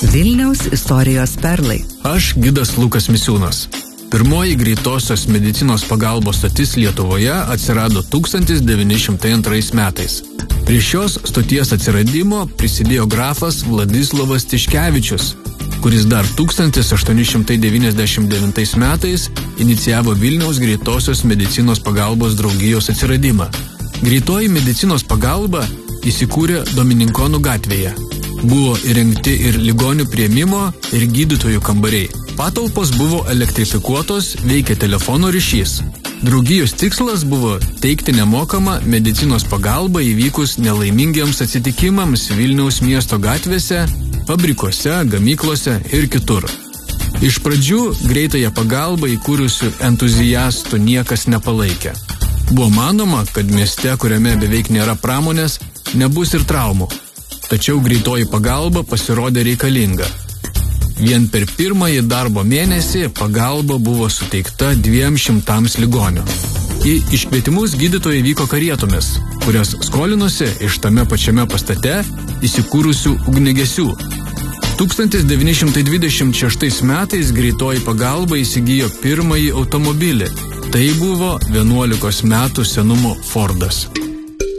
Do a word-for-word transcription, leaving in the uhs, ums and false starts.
Vilniaus istorijos perlai. Aš gidas Lukas Misiūnas. Pirmoji greitosios medicinos pagalbos stotis Lietuvoje atsirado tūkstantis devyni šimtai antrais metais. Prie šios stoties atsiradimo prisidėjo grafas Vladislovas Tiškevičius, kuris dar tūkstantis aštuoni šimtai devyniasdešimt devintais metais inicijavo Vilniaus greitosios medicinos pagalbos draugijos atsiradimą. Greitoji medicinos pagalba įsikūrė Domininkonų gatvėje. Buvo įrengti ir ligonių priėmimo ir gydytojų kambariai. Patalpos buvo elektrifikuotos, veikė telefono ryšys. Draugijos tikslas buvo teikti nemokamą medicinos pagalbą įvykus nelaimingiems atsitikimams Vilniaus miesto gatvėse, fabrikuose, gamyklose ir kitur. Iš pradžių greitąją pagalbą įkūrusių entuziastų niekas nepalaikė. Buvo manoma, kad mieste, kuriame beveik nėra pramonės, nebus ir traumų. Tačiau greitoji pagalba pasirodė reikalinga. Vien per pirmąjį darbo mėnesį pagalba buvo suteikta dviem šimtams ligonių. Į iškvietimus gydytojai vyko karietomis, kurias skolinosi iš tame pačiame pastate įsikūrusių ugniagesių. tūkstantis devyni šimtai dvidešimt šeštais metais greitoji pagalba įsigijo pirmąjį automobilį. Tai buvo vienuolikos metų senumo Fordas.